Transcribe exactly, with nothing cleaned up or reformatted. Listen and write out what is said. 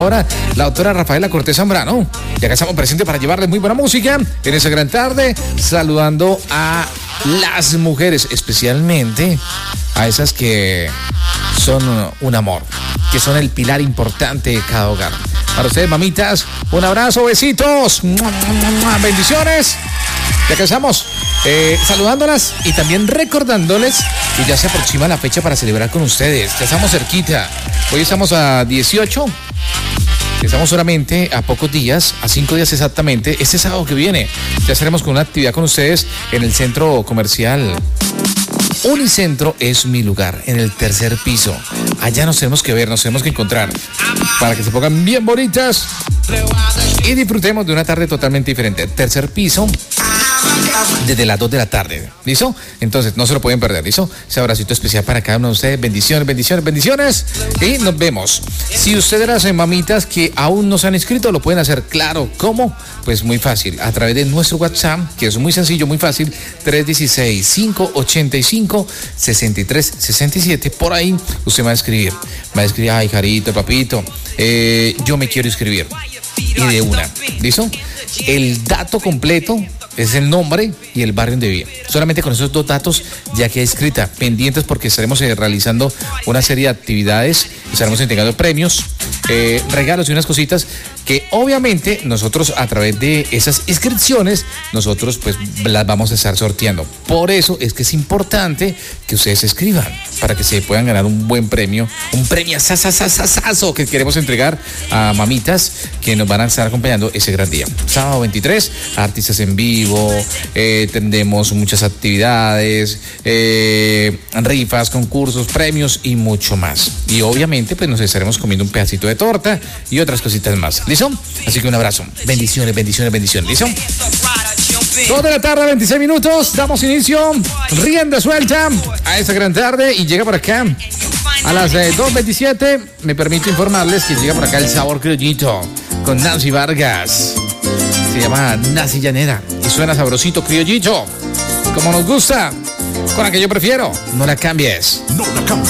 hora, la doctora Rafaela Cortés Zambrano. Y acá estamos presentes para llevarles muy buena música en esa gran tarde, saludando a las mujeres, especialmente a esas que son un amor, que son el pilar importante de cada hogar. Para ustedes, mamitas, un abrazo, besitos, bendiciones. Ya que estamos eh, saludándolas y también recordándoles que ya se aproxima la fecha para celebrar con ustedes. Ya estamos cerquita. Hoy estamos a dieciocho. Estamos solamente a pocos días, a cinco días exactamente. Este sábado que viene ya estaremos con una actividad con ustedes en el centro comercial Unicentro. Es mi lugar, en el tercer piso. Allá nos tenemos que ver, nos tenemos que encontrar para que se pongan bien bonitas y disfrutemos de una tarde totalmente diferente. Tercer piso, desde las dos de la tarde. ¿Listo? Entonces no se lo pueden perder. ¿Listo? Ese abracito especial para cada uno de ustedes. Bendiciones, bendiciones, bendiciones. Y nos vemos. Si ustedes las mamitas que aún no se han inscrito, lo pueden hacer. Claro, ¿cómo? Pues muy fácil. A través de nuestro WhatsApp, que es muy sencillo, muy fácil. tres uno seis, cinco ocho cinco, seis tres seis siete. Por ahí usted va a escribir. Va a escribir, ay, Jarito, papito, eh, yo me quiero inscribir. Y de una. ¿Listo? El dato completo es el nombre y el barrio donde vive. Solamente con esos dos datos ya queda inscrita. Pendientes porque estaremos eh, realizando una serie de actividades, estaremos entregando premios, eh, regalos y unas cositas que obviamente nosotros a través de esas inscripciones nosotros pues las vamos a estar sorteando. Por eso es que es importante que ustedes se escriban para que se puedan ganar un buen premio, un premio sasasasasazo que queremos entregar a mamitas que nos van a estar acompañando ese gran día. Sábado veintitrés, artistas en vivo, eh, tendremos muchas actividades, eh, rifas, concursos, premios y mucho más. Y obviamente pues nos estaremos comiendo un pedacito de torta y otras cositas más. ¿Listo? Así que un abrazo. Bendiciones, bendiciones, bendiciones. ¿Listo? dos de la tarde, veintiséis minutos. Damos inicio, rienda suelta a esta gran tarde y llega por acá a las eh, dos veintisiete. Me permito informarles que llega por acá el sabor criollito con Nancy Vargas. Se llama Nancy Llanera y suena sabrosito, criollito, como nos gusta, con la que yo prefiero. No la cambies. No la cambies.